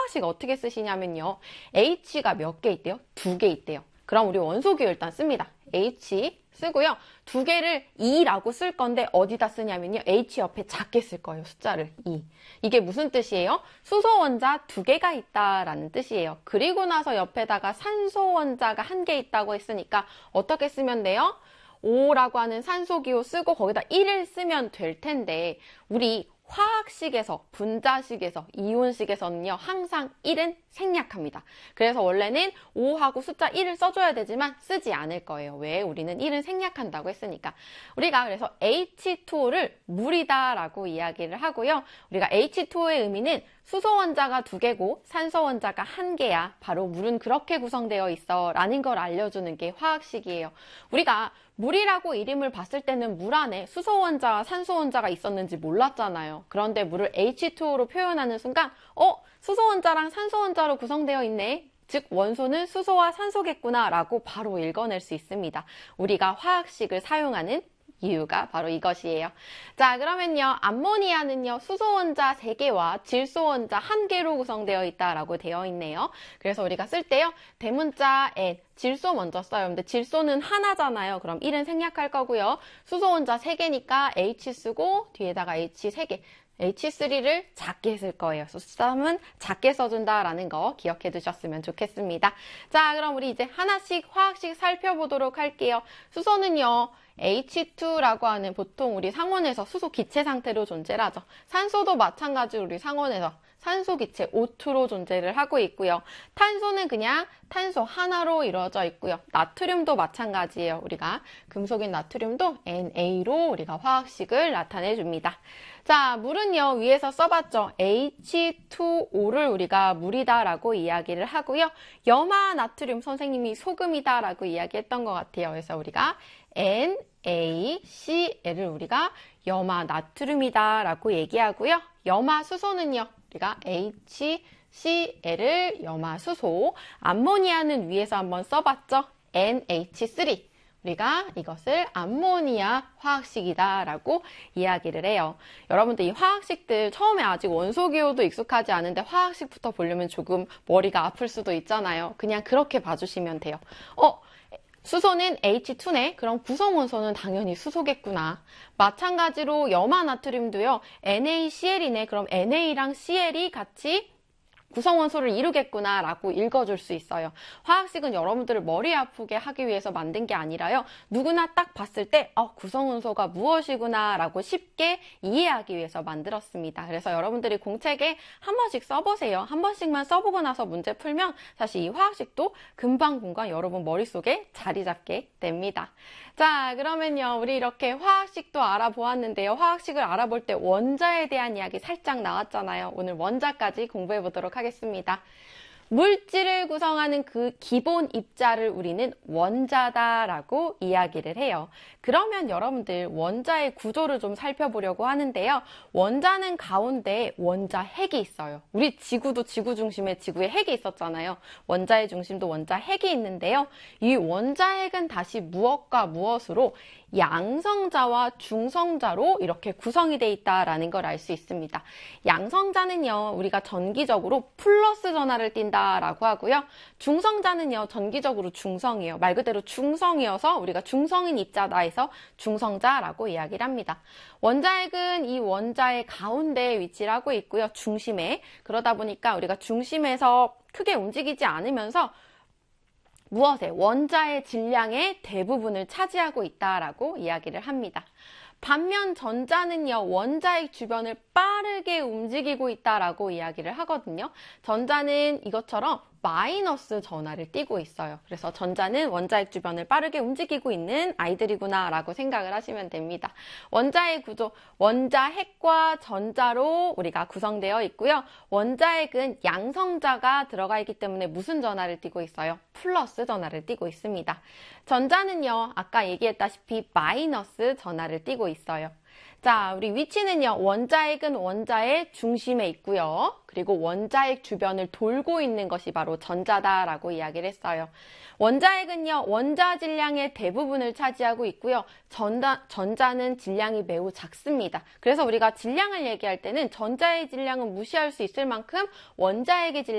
화학식 어떻게 쓰시냐면요. H가 몇 개 있대요? 2개 있대요. 그럼 우리 원소기호 일단 씁니다. H 쓰고요. 2개를 2라고 쓸 건데 어디다 쓰냐면요. H 옆에 작게 쓸 거예요. 숫자를 2. 이게 무슨 뜻이에요? 수소 원자 2개가 있다라는 뜻이에요. 그리고 나서 옆에다가 산소 원자가 1개 있다고 했으니까 어떻게 쓰면 돼요? 5라고 하는 산소기호 쓰고 거기다 1을 쓰면 될 텐데 우리 화학식에서, 분자식에서, 이온식에서는요, 항상 1은 생략합니다. 그래서 원래는 5하고 숫자 1을 써줘야 되지만 쓰지 않을 거예요. 왜? 우리는 1은 생략한다고 했으니까. 우리가 그래서 H2O를 물이다라고 이야기를 하고요. 우리가 H2O의 의미는 수소 원자가 2개고 산소 원자가 1개야. 바로 물은 그렇게 구성되어 있어. 라는 걸 알려주는 게 화학식이에요. 우리가 물이라고 이름을 봤을 때는 물 안에 수소 원자와 산소 원자가 있었는지 몰랐잖아요. 그런데 물을 H2O로 표현하는 순간 수소 원자랑 산소 원자로 구성되어 있네. 즉 원소는 수소와 산소겠구나 라고 바로 읽어낼 수 있습니다. 우리가 화학식을 사용하는 이유가 바로 이것이에요. 자, 그러면요. 암모니아는요. 수소 원자 3개와 질소 원자 1개로 구성되어 있다라고 되어 있네요. 그래서 우리가 쓸 때요. 대문자 N, 질소 먼저 써요. 근데 질소는 하나잖아요. 그럼 1은 생략할 거고요. 수소 원자 3개니까 H 쓰고 뒤에다가 H 3개. H3를 작게 쓸 거예요. 숫자는 작게 써준다라는 거 기억해 두셨으면 좋겠습니다. 자, 그럼 우리 이제 하나씩 화학식 살펴보도록 할게요. 수소는요. H2라고 하는 보통 우리 상온에서 수소 기체 상태로 존재를 하죠. 산소도 마찬가지로 우리 상온에서 산소 기체 O2로 존재를 하고 있고요. 탄소는 그냥 탄소 하나로 이루어져 있고요. 나트륨도 마찬가지예요. 우리가 금속인 나트륨도 NA로 우리가 화학식을 나타내 줍니다. 자, 물은요, 위에서 써봤죠. H2O를 우리가 물이다라고 이야기를 하고요. 염화 나트륨 선생님이 소금이다라고 이야기했던 것 같아요. 그래서 우리가 NaCl을 우리가 염화 나트륨이다라고 얘기하고요. 염화 수소는요, 우리가 HCl을 염화 수소, 암모니아는 위에서 한번 써봤죠. NH3. 우리가 이것을 암모니아 화학식이다라고 이야기를 해요. 여러분들 이 화학식들 처음에 아직 원소기호도 익숙하지 않은데 화학식부터 보려면 조금 머리가 아플 수도 있잖아요. 그냥 그렇게 봐주시면 돼요. 수소는 H2네. 그럼 구성원소는 당연히 수소겠구나. 마찬가지로 염화 나트륨도요. NaCl이네. 그럼 Na랑 Cl이 같이 구성원소를 이루겠구나 라고 읽어줄 수 있어요. 화학식은 여러분들을 머리 아프게 하기 위해서 만든 게 아니라요. 누구나 딱 봤을 때 구성원소가 무엇이구나 라고 쉽게 이해하기 위해서 만들었습니다. 그래서 여러분들이 공책에 한 번씩 써보세요. 한 번씩만 써보고 나서 문제 풀면 사실 이 화학식도 금방금방 여러분 머릿속에 자리 잡게 됩니다. 자, 그러면요. 우리 이렇게 화학식도 알아보았는데요. 화학식을 알아볼 때 원자에 대한 이야기 살짝 나왔잖아요. 오늘 원자까지 공부해 보도록 하겠습니다. 물질을 구성하는 그 기본 입자를 우리는 원자다라고 이야기를 해요. 그러면 여러분들 원자의 구조를 좀 살펴보려고 하는데요. 원자는 가운데 원자 핵이 있어요. 우리 지구도 지구 중심에 지구에 핵이 있었잖아요. 원자의 중심도 원자 핵이 있는데요. 이 원자 핵은 다시 무엇과 무엇으로 양성자와 중성자로 이렇게 구성이 되어 있다라는 걸 알 수 있습니다. 양성자는요, 우리가 전기적으로 플러스 전하를 띈다라고 하고요. 중성자는요, 전기적으로 중성이에요. 말 그대로 중성이어서 우리가 중성인 입자다 해서 중성자라고 이야기를 합니다. 원자핵은 이 원자의 가운데에 위치를 하고 있고요. 중심에. 그러다 보니까 우리가 중심에서 크게 움직이지 않으면서 무엇에? 원자의 질량의 대부분을 차지하고 있다라고 이야기를 합니다. 반면 전자는요, 원자핵 주변을 빠르게 움직이고 있다라고 이야기를 하거든요. 전자는 이것처럼 마이너스 전하를 띠고 있어요. 그래서 전자는 원자핵 주변을 빠르게 움직이고 있는 아이들이구나 라고 생각을 하시면 됩니다. 원자의 구조, 원자핵과 전자로 우리가 구성되어 있고요. 원자핵은 양성자가 들어가 있기 때문에 무슨 전하를 띠고 있어요? 플러스 전하를 띠고 있습니다. 전자는요, 아까 얘기했다시피 마이너스 전하를 띠고 있어요. 자, 우리 위치는요, 원자핵은 원자의 중심에 있고요. 그리고 원자핵 주변을 돌고 있는 것이 바로 전자다라고 이야기를 했어요. 원자핵은요, 원자 질량의 대부분을 차지하고 있고요. 전자는 질량이 매우 작습니다. 그래서 우리가 질량을 얘기할 때는 전자의 질량은 무시할 수 있을 만큼 원자핵의 질량